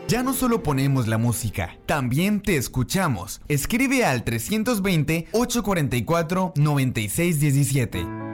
Ya no solo ponemos la música, también te escuchamos. Escribe al 320-844-9617.